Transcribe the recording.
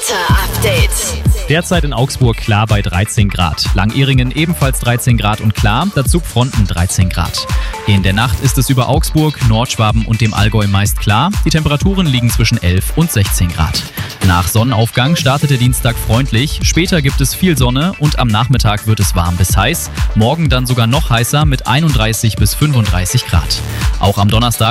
Wetterupdate. Derzeit in Augsburg klar bei 13 Grad. Langehringen ebenfalls 13 Grad und klar, dazu Pfronten 13 Grad. In der Nacht ist es über Augsburg, Nordschwaben und dem Allgäu meist klar. Die Temperaturen liegen zwischen 11 und 16 Grad. Nach Sonnenaufgang startet der Dienstag freundlich. Später gibt es viel Sonne und am Nachmittag wird es warm bis heiß. Morgen dann sogar noch heißer mit 31 bis 35 Grad. Auch am Donnerstag